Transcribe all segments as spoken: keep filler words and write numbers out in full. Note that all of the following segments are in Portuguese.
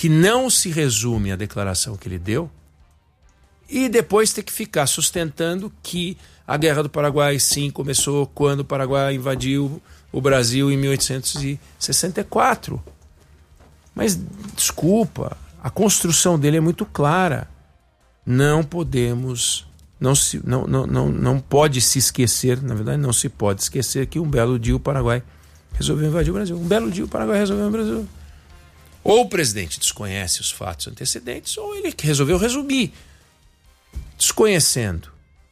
que não se resume à declaração que ele deu, e depois ter que ficar sustentando que a Guerra do Paraguai, sim, começou quando o Paraguai invadiu o Brasil em mil oitocentos e sessenta e quatro. Mas, desculpa, a construção dele é muito clara. Não podemos, não, se, não, não, não, não pode se esquecer, na verdade não se pode esquecer que um belo dia o Paraguai resolveu invadir o Brasil. Um belo dia o Paraguai resolveu invadir o Brasil. Ou o presidente desconhece os fatos antecedentes, ou ele resolveu resumir. Desconhecendo,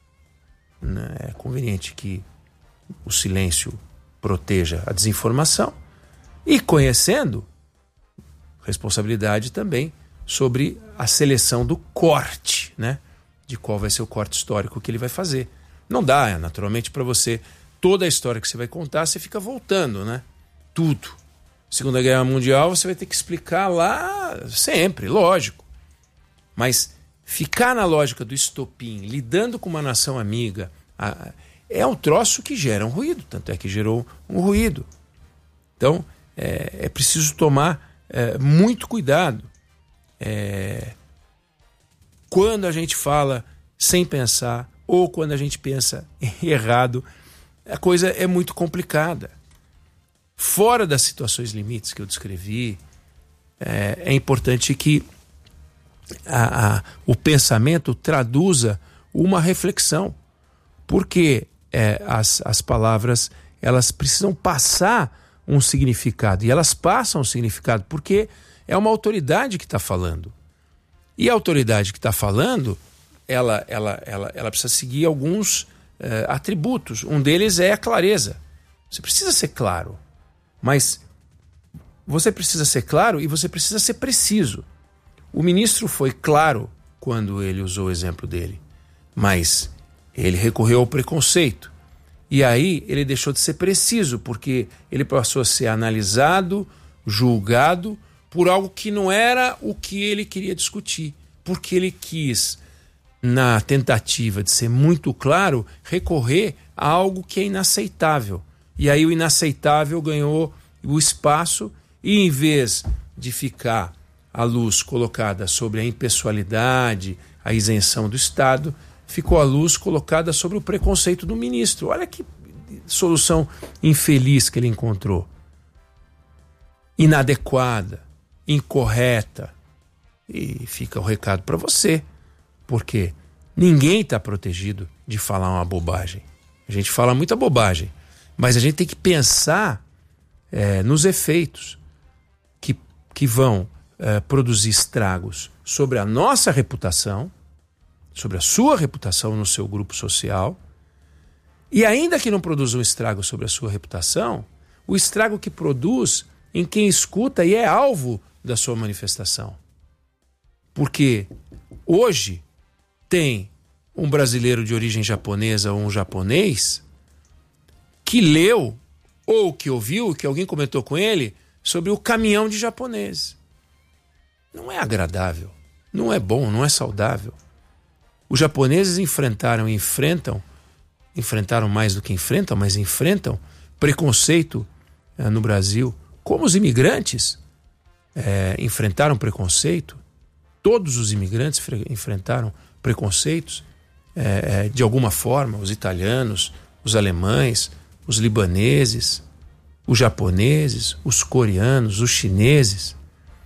né, é conveniente que o silêncio proteja a desinformação, e conhecendo, responsabilidade também sobre a seleção do corte, né, de qual vai ser o corte histórico que ele vai fazer. Não dá, é, naturalmente, para você, toda a história que você vai contar, você fica voltando, né? Tudo. Segunda Guerra Mundial, você vai ter que explicar lá sempre, lógico. Mas ficar na lógica do estopim, lidando com uma nação amiga, a, é um troço que gera um ruído, tanto é que gerou um ruído. Então, é, é preciso tomar é, muito cuidado. É, quando a gente fala sem pensar, ou quando a gente pensa errado, a coisa é muito complicada. Fora das situações limites que eu descrevi, é, é importante que a, a, o pensamento traduza uma reflexão, porque é, as, as palavras elas precisam passar um significado, e elas passam um significado porque é uma autoridade que está falando, e a autoridade que está falando ela, ela, ela, ela precisa seguir alguns é, atributos. Um deles é a clareza. Você precisa ser claro, mas você precisa ser claro e você precisa ser preciso. O ministro foi claro quando ele usou o exemplo dele, mas ele recorreu ao preconceito. E aí ele deixou de ser preciso, porque ele passou a ser analisado, julgado por algo que não era o que ele queria discutir. Porque ele quis, na tentativa de ser muito claro, recorrer a algo que é inaceitável. E aí o inaceitável ganhou o espaço e, em vez de ficar a luz colocada sobre a impessoalidade, a isenção do Estado, ficou a luz colocada sobre o preconceito do ministro. Olha que solução infeliz que ele encontrou. Inadequada, incorreta. E fica o recado para você, porque ninguém está protegido de falar uma bobagem. A gente fala muita bobagem, mas a gente tem que pensar é, nos efeitos que, que vão é, produzir estragos sobre a nossa reputação, sobre a sua reputação no seu grupo social, e ainda que não produza um estrago sobre a sua reputação, o estrago que produz em quem escuta e é alvo da sua manifestação. Porque hoje tem um brasileiro de origem japonesa ou um japonês que leu ou que ouviu, que alguém comentou com ele, sobre o caminhão de japoneses. Não é agradável, não é bom, não é saudável. Os japoneses enfrentaram e enfrentam, enfrentaram mais do que enfrentam, mas enfrentam preconceito eh, no Brasil, como os imigrantes eh, enfrentaram preconceito. Todos os imigrantes enfrentaram preconceitos é, de alguma forma, os italianos, os alemães, os libaneses, os japoneses, os coreanos, os chineses.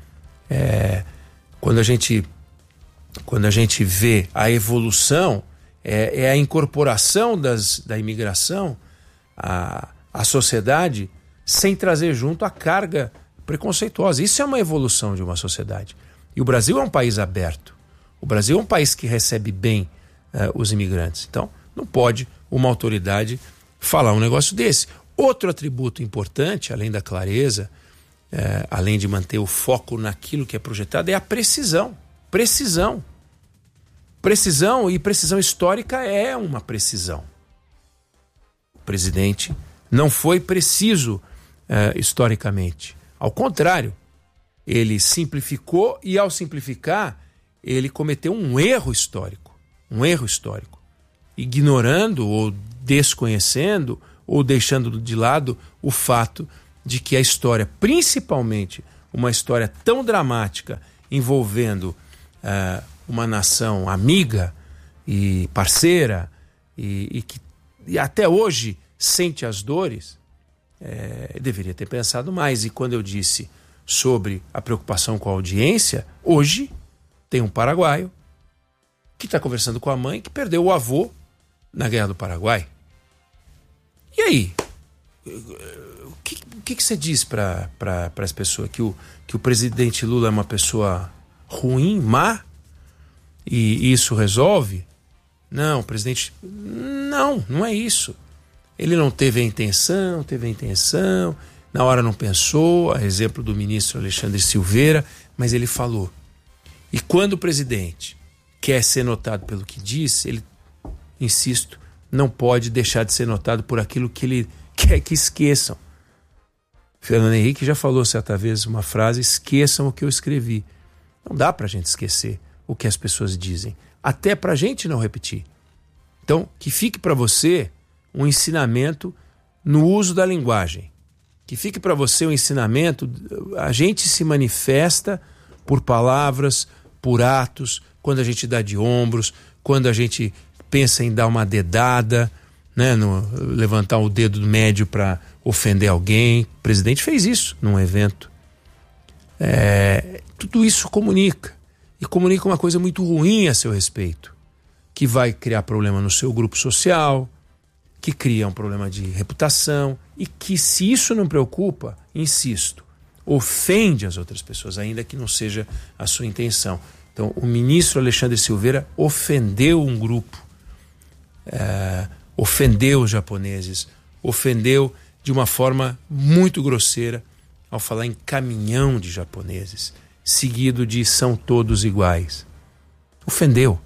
É, quando a gente, quando a gente vê a evolução, é, é a incorporação das, da imigração à, à sociedade sem trazer junto a carga preconceituosa. Isso é uma evolução de uma sociedade. E o Brasil é um país aberto. O Brasil é um país que recebe bem uh, os imigrantes. Então, não pode uma autoridade falar um negócio desse. Outro atributo importante, além da clareza, uh, além de manter o foco naquilo que é projetado, é a precisão. Precisão. Precisão, e precisão histórica é uma precisão. O presidente não foi preciso uh, historicamente. Ao contrário, ele simplificou e, ao simplificar, ele cometeu um erro histórico. Um erro histórico. Ignorando ou desconhecendo ou deixando de lado o fato de que a história, principalmente uma história tão dramática envolvendo uh, uma nação amiga e parceira e, e que e até hoje sente as dores, é, deveria ter pensado mais. E quando eu disse sobre a preocupação com a audiência, hoje tem um paraguaio que está conversando com a mãe que perdeu o avô na Guerra do Paraguai. E aí? O que, que, que você diz para pra, as pessoas? Que o, que o presidente Lula é uma pessoa ruim, má? E isso resolve? Não, presidente... Não, não é isso. Ele não teve a intenção, teve a intenção, na hora não pensou, a exemplo do ministro Alexandre Silveira, mas ele falou. E quando o presidente quer ser notado pelo que diz, ele, insisto, não pode deixar de ser notado por aquilo que ele quer que esqueçam. Fernando Henrique já falou certa vez uma frase: esqueçam o que eu escrevi. Não dá pra gente esquecer o que as pessoas dizem, até pra gente não repetir. Então, que fique para você um ensinamento no uso da linguagem. Que fique para você um ensinamento, a gente se manifesta por palavras, por atos, quando a gente dá de ombros, quando a gente pensa em dar uma dedada, né, no, levantar o dedo médio para ofender alguém. O presidente fez isso num evento. É, tudo isso comunica. E comunica uma coisa muito ruim a seu respeito, que vai criar problema no seu grupo social, que cria um problema de reputação e que, se isso não preocupa, insisto, ofende as outras pessoas, ainda que não seja a sua intenção. Então, o ministro Alexandre Silveira ofendeu um grupo, é, ofendeu os japoneses, ofendeu de uma forma muito grosseira ao falar em caminhão de japoneses, seguido de são todos iguais. Ofendeu.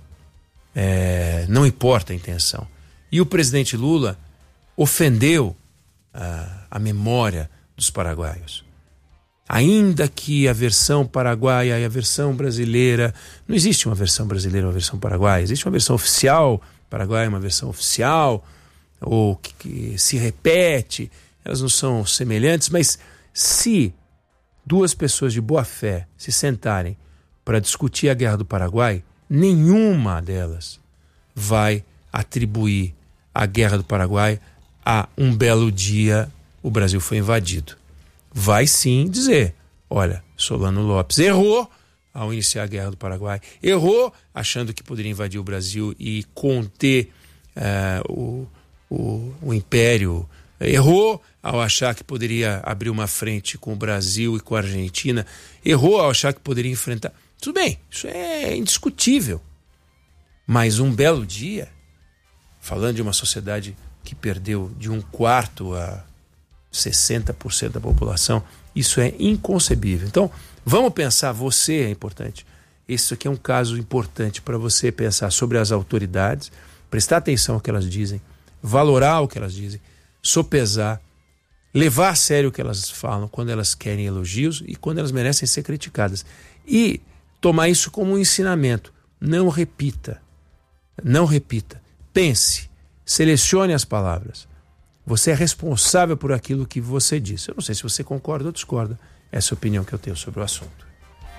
É, não importa a intenção. E o presidente Lula ofendeu a, a memória dos paraguaios. Ainda que a versão paraguaia e a versão brasileira... Não existe uma versão brasileira e uma versão paraguaia. Existe uma versão oficial paraguaia, uma versão oficial, ou que, que se repete. Elas não são semelhantes, mas se duas pessoas de boa fé se sentarem para discutir a Guerra do Paraguai, nenhuma delas vai atribuir a Guerra do Paraguai a um belo dia o Brasil foi invadido. Vai sim dizer, olha, Solano Lopes errou ao iniciar a Guerra do Paraguai, errou achando que poderia invadir o Brasil e conter uh, o, o, o Império, errou ao achar que poderia abrir uma frente com o Brasil e com a Argentina, errou ao achar que poderia enfrentar... Tudo bem, isso é indiscutível. Mas um belo dia, falando de uma sociedade que perdeu de um quarto a sessenta por cento da população, isso é inconcebível. Então, vamos pensar, você é importante. Isso aqui é um caso importante para você pensar sobre as autoridades, prestar atenção ao que elas dizem, valorar o que elas dizem, sopesar, levar a sério o que elas falam quando elas querem elogios e quando elas merecem ser criticadas. E tomar isso como um ensinamento. Não repita. Não repita. Pense. Selecione as palavras. Você é responsável por aquilo que você diz. Eu não sei se você concorda ou discorda. Essa é a opinião que eu tenho sobre o assunto.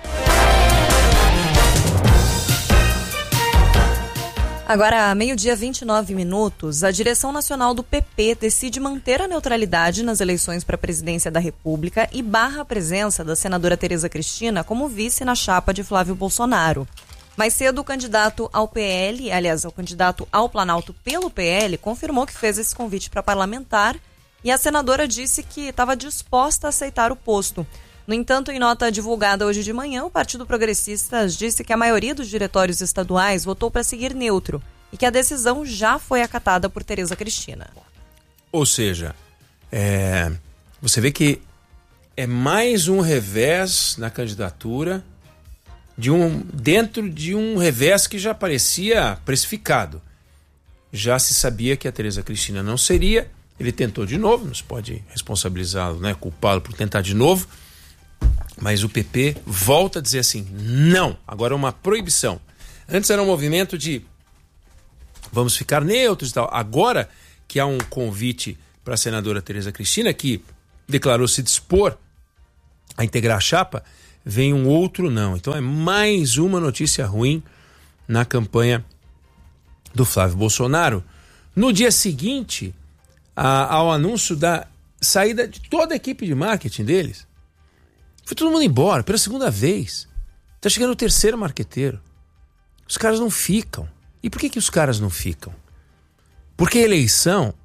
Agora, meio-dia, vinte e nove minutos, a direção nacional do P P decide manter a neutralidade nas eleições para a presidência da República e barra a presença da senadora Tereza Cristina como vice na chapa de Flávio Bolsonaro. Mais cedo, o candidato ao P L, aliás, o candidato ao Planalto pelo P L, confirmou que fez esse convite para parlamentar e a senadora disse que estava disposta a aceitar o posto. No entanto, em nota divulgada hoje de manhã, o Partido Progressista disse que a maioria dos diretórios estaduais votou para seguir neutro e que a decisão já foi acatada por Tereza Cristina. Ou seja, é, você vê que é mais um revés na candidatura de um, dentro de um revés que já parecia precificado. Já se sabia que a Tereza Cristina não seria, ele tentou de novo, não se pode responsabilizá-lo, né, culpá-lo por tentar de novo. Mas o P P volta a dizer assim, não, agora é uma proibição. Antes era um movimento de vamos ficar neutros e tal. Agora que há um convite para a senadora Tereza Cristina, que declarou se dispor a integrar a chapa, vem um outro não. Então é mais uma notícia ruim na campanha do Flávio Bolsonaro. No dia seguinte a, ao anúncio da saída de toda a equipe de marketing deles, foi todo mundo embora pela segunda vez. Tá chegando o terceiro marqueteiro. Os caras não ficam. E por que que os caras não ficam? Porque a eleição,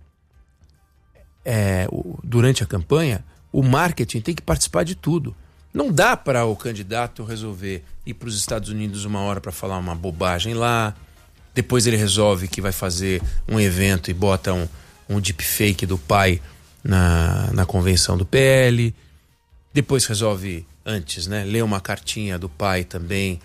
é, o, durante a campanha, o marketing tem que participar de tudo. Não dá para o candidato resolver ir para os Estados Unidos uma hora para falar uma bobagem lá, depois ele resolve que vai fazer um evento e bota um, um deepfake do pai na, na convenção do P L, depois resolve, antes, né, ler uma cartinha do pai também.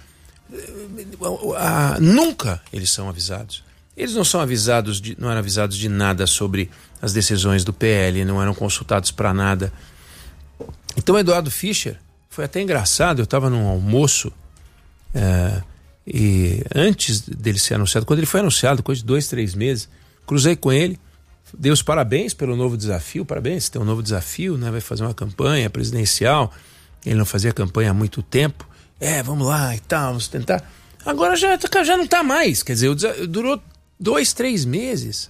Ah, nunca eles são avisados. Eles não são avisados, de, não eram avisados de nada sobre as decisões do P L, não eram consultados para nada. Então Eduardo Fischer, foi até engraçado, eu estava num almoço é, e antes dele ser anunciado, quando ele foi anunciado, coisa de dois, três meses, cruzei com ele, dei os parabéns pelo novo desafio, parabéns, tem um novo desafio, né? Vai fazer uma campanha presidencial, ele não fazia campanha há muito tempo, é, vamos lá e tal, vamos tentar. Agora já, já não está mais, quer dizer, durou dois, três meses,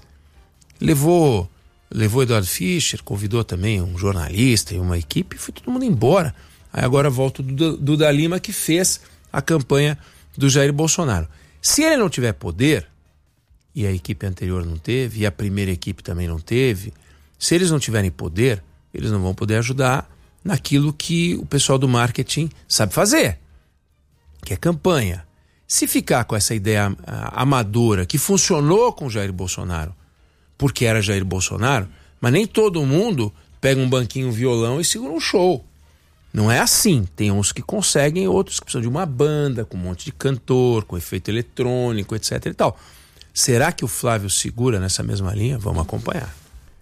levou, levou Eduardo Fischer, convidou também um jornalista e uma equipe, e foi todo mundo embora. Aí agora volta o Duda, Duda Lima, que fez a campanha do Jair Bolsonaro. Se ele não tiver poder, e a equipe anterior não teve, e a primeira equipe também não teve, se eles não tiverem poder, eles não vão poder ajudar naquilo que o pessoal do marketing sabe fazer, que é campanha. Se ficar com essa ideia amadora que funcionou com Jair Bolsonaro, porque era Jair Bolsonaro, mas nem todo mundo pega um banquinho, um violão e segura um show. Não é assim. Tem uns que conseguem, outros que precisam de uma banda, com um monte de cantor, com efeito eletrônico, etc e tal. Será que o Flávio segura nessa mesma linha? Vamos acompanhar.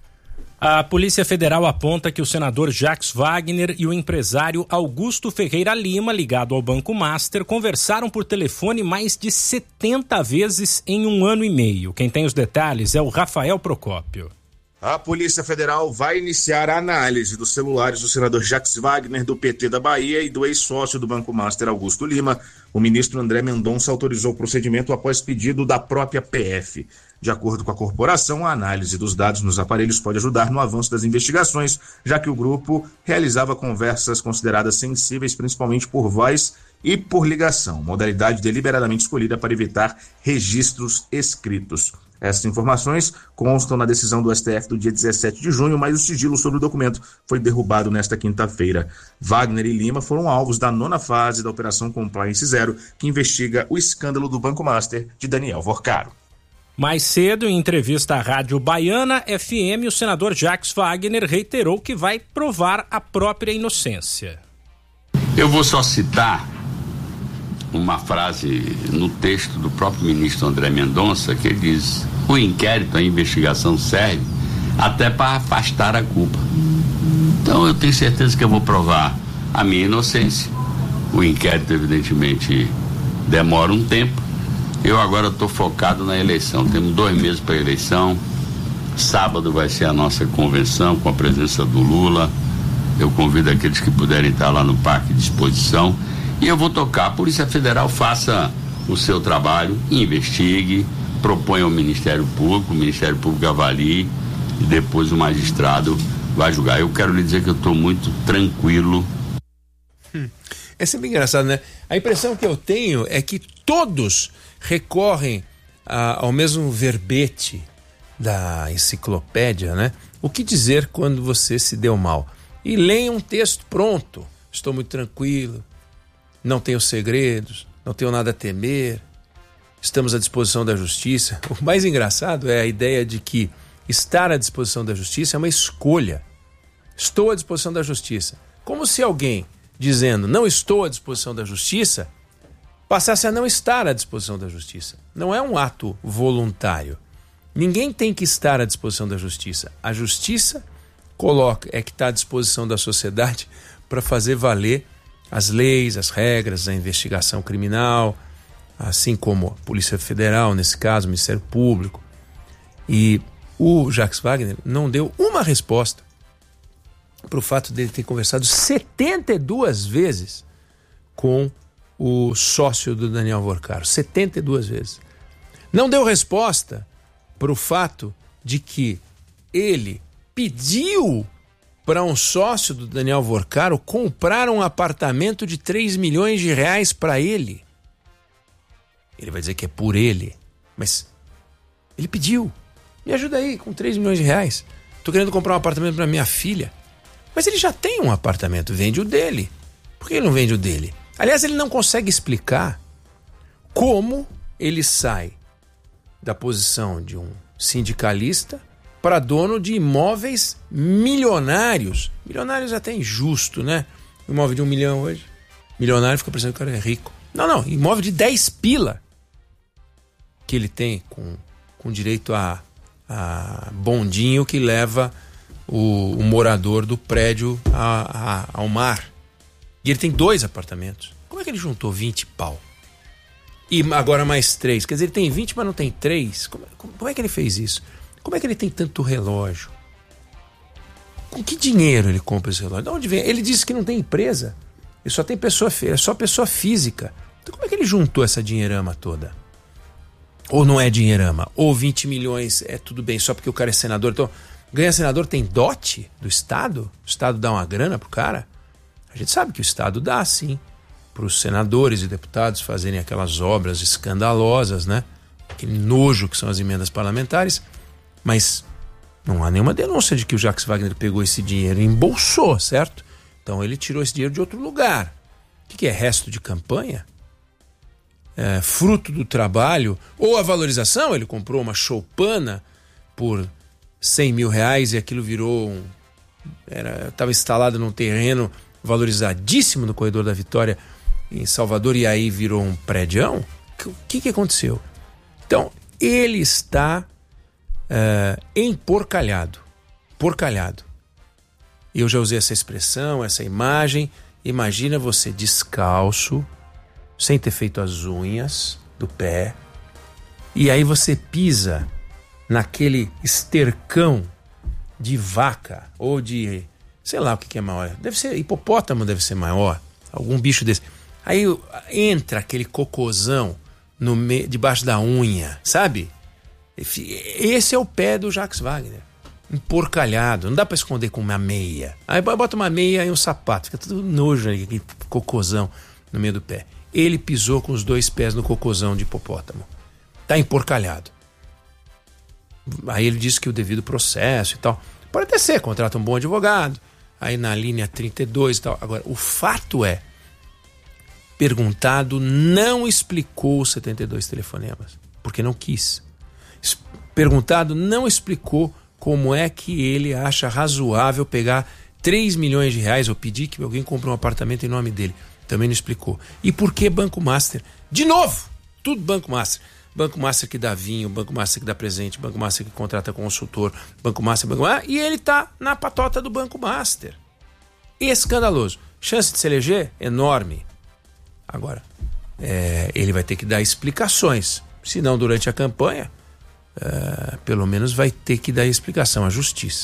A Polícia Federal aponta que o senador Jacques Wagner e o empresário Augusto Ferreira Lima, ligado ao Banco Master, conversaram por telefone mais de setenta vezes em um ano e meio. Quem tem os detalhes é o Rafael Procópio. A Polícia Federal vai iniciar a análise dos celulares do senador Jacques Wagner, do P T da Bahia, e do ex-sócio do Banco Master, Augusto Lima. O ministro André Mendonça autorizou o procedimento após pedido da própria P F. De acordo com a corporação, a análise dos dados nos aparelhos pode ajudar no avanço das investigações, já que o grupo realizava conversas consideradas sensíveis, principalmente por voz e por ligação, modalidade deliberadamente escolhida para evitar registros escritos. Essas informações constam na decisão do S T F do dia dezessete de junho, mas o sigilo sobre o documento foi derrubado nesta quinta-feira. Wagner e Lima foram alvos da nona fase da Operação Compliance Zero, que investiga o escândalo do Banco Master de Daniel Vorcaro. Mais cedo, em entrevista à Rádio Baiana F M, o senador Jacques Wagner reiterou que vai provar a própria inocência. Eu vou só citar uma frase no texto do próprio ministro André Mendonça, que ele diz: o inquérito, a investigação serve até para afastar a culpa. Então eu tenho certeza que eu vou provar a minha inocência. O inquérito evidentemente demora um tempo. Eu agora estou focado na eleição. Temos dois meses para a eleição. Sábado vai ser a nossa convenção com a presença do Lula. Eu convido aqueles que puderem estar lá no Parque de Exposição. E eu vou tocar. A Polícia Federal faça o seu trabalho, investigue, proponha ao Ministério Público, o Ministério Público avalie e depois o magistrado vai julgar. Eu quero lhe dizer que eu estou muito tranquilo. Hum, é sempre engraçado, né? A impressão que eu tenho é que todos recorrem a, ao mesmo verbete da enciclopédia, né? O que dizer quando você se deu mal? E leem um texto pronto. Estou muito tranquilo, não tenho segredos, não tenho nada a temer, estamos à disposição da justiça. O mais engraçado é a ideia de que estar à disposição da justiça é uma escolha. Estou à disposição da justiça. Como se alguém dizendo não estou à disposição da justiça passasse a não estar à disposição da justiça. Não é um ato voluntário. Ninguém tem que estar à disposição da justiça. A justiça coloca, é que está à disposição da sociedade para fazer valer as leis, as regras, a investigação criminal, assim como a Polícia Federal, nesse caso, o Ministério Público. E o Jacques Wagner não deu uma resposta para o fato dele ter conversado setenta e duas vezes com o sócio do Daniel Vorcaro, setenta e duas vezes. Não deu resposta para o fato de que ele pediu para um sócio do Daniel Vorcaro comprar um apartamento de três milhões de reais para ele. Ele vai dizer que é por ele, mas ele pediu. Me ajuda aí com três milhões de reais. Tô querendo comprar um apartamento para minha filha. Mas ele já tem um apartamento, vende o dele. Por que ele não vende o dele? Aliás, ele não consegue explicar como ele sai da posição de um sindicalista para dono de imóveis milionários. Milionários até injusto, né? Imóvel de um milhão hoje. Milionário fica parecendo que o cara é rico. Não, não. Imóvel de dez pila que ele tem com, com direito a, a bondinho que leva o, o morador do prédio a, a, ao mar. E ele tem dois apartamentos. Como é que ele juntou vinte pau? E agora mais três. Quer dizer, ele tem vinte, mas não tem três. Como, como, como é que ele fez isso? Como é que ele tem tanto relógio? Com que dinheiro ele compra esse relógio? De onde vem? Ele disse que não tem empresa. Ele só tem pessoa, é só pessoa física. Então como é que ele juntou essa dinheirama toda? Ou não é dinheirama? Ou vinte milhões é tudo bem só porque o cara é senador? Então, ganha senador tem dote do Estado? O Estado dá uma grana pro cara? A gente sabe que o Estado dá, sim, para os senadores e deputados fazerem aquelas obras escandalosas, né? Aquele nojo que são as emendas parlamentares. Mas não há nenhuma denúncia de que o Jacques Wagner pegou esse dinheiro e embolsou, certo? Então ele tirou esse dinheiro de outro lugar. O que é resto de campanha? É, fruto do trabalho? Ou a valorização? Ele comprou uma choupana por cem mil reais e aquilo virou um... Estava instalado num terreno valorizadíssimo no Corredor da Vitória em Salvador e aí virou um prédião? O que, que aconteceu? Então, ele está uh, emporcalhado. Porcalhado. Eu já usei essa expressão, essa imagem. Imagina você descalço, sem ter feito as unhas do pé, e aí você pisa naquele estercão de vaca ou de, sei lá o que é maior. Deve ser, hipopótamo deve ser maior, algum bicho desse. Aí entra aquele cocôzão no me... debaixo da unha, sabe? Esse é o pé do Jacques Wagner. Emporcalhado, não dá pra esconder com uma meia. Aí bota uma meia e um sapato, fica tudo nojo ali, aquele cocôzão no meio do pé. Ele pisou com os dois pés no cocôzão de hipopótamo. Tá emporcalhado. Aí ele disse que o devido processo e tal. Pode até ser, contrata um bom advogado. Aí na linha trinta e dois e tal. Agora, o fato é, perguntado, não explicou os setenta e dois telefonemas, porque não quis. Perguntado, não explicou como é que ele acha razoável pegar três milhões de reais ou pedir que alguém compre um apartamento em nome dele. Também não explicou. E por que Banco Master? De novo, tudo Banco Master. Banco Master que dá vinho, Banco Master que dá presente, Banco Master que contrata consultor, Banco Master, Banco Master. E ele tá na patota do Banco Master. Escandaloso. Chance de se eleger? Enorme. Agora, é, ele vai ter que dar explicações. Se não durante a campanha, é, pelo menos vai ter que dar explicação à justiça.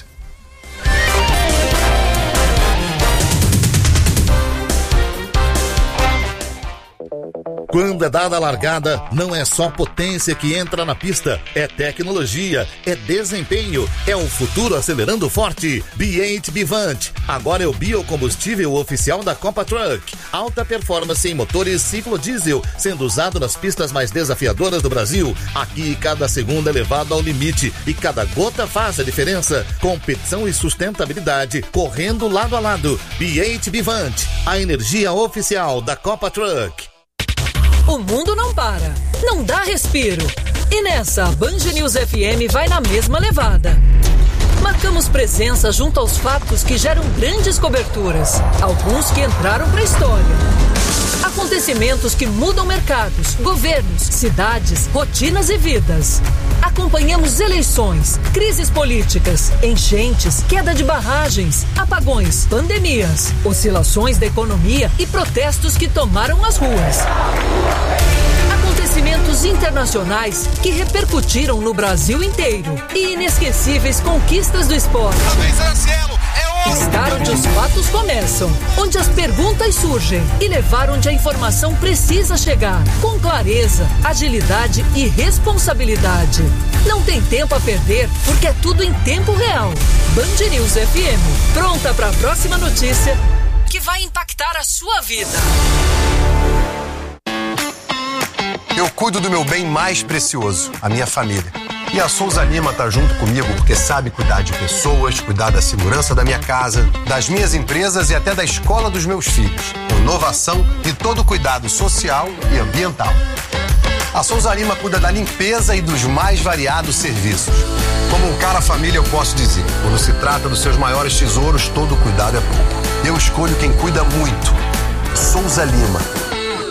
Quando é dada a largada, não é só potência que entra na pista, é tecnologia, é desempenho, é o futuro acelerando forte. B oito Bivante, agora é o biocombustível oficial da Copa Truck. Alta performance em motores ciclo diesel, sendo usado nas pistas mais desafiadoras do Brasil. Aqui cada segundo é levado ao limite e cada gota faz a diferença. Competição e sustentabilidade, correndo lado a lado. B oito Bivante, a energia oficial da Copa Truck. O mundo não para, não dá respiro. E nessa, a Band News F M vai na mesma levada. Marcamos presença junto aos fatos que geram grandes coberturas, alguns que entraram para a história. Acontecimentos que mudam mercados, governos, cidades, rotinas e vidas. Acompanhamos eleições, crises políticas, enchentes, queda de barragens, apagões, pandemias, oscilações da economia e protestos que tomaram as ruas. Acontecimentos internacionais que repercutiram no Brasil inteiro e inesquecíveis conquistas do esporte. Talvez Anselmo, é Estar onde os fatos começam, onde as perguntas surgem e levar onde a informação precisa chegar, com clareza, agilidade e responsabilidade. Não tem tempo a perder, porque é tudo em tempo real. Band News F M, pronta para a próxima notícia que vai impactar a sua vida. Eu cuido do meu bem mais precioso, a minha família. E a Souza Lima tá junto comigo porque sabe cuidar de pessoas, cuidar da segurança da minha casa, das minhas empresas e até da escola dos meus filhos. Inovação e todo cuidado social e ambiental. A Souza Lima cuida da limpeza e dos mais variados serviços. Como um cara família, eu posso dizer, quando se trata dos seus maiores tesouros, todo cuidado é pouco. Eu escolho quem cuida muito. Souza Lima.